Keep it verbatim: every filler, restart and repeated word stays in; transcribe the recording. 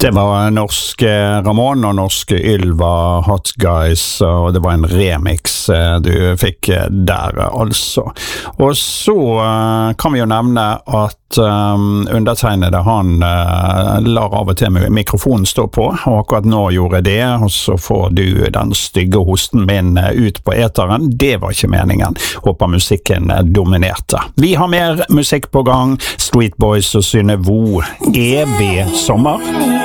Det var norske Ramon og norske Ylva Hot Guys, og det var en remix du fikk der, altså. Og så kan vi jo nevne at um, undertegnede han uh, lar av og til med mikrofonen stå på, og akkurat nå gjorde det, og så får du den stygge hosten min ut på eteren. Det var ikke meningen. Håper musikken dominerte. Vi har mer musikk på gang. Street Boys og Synevo. Evig sommer.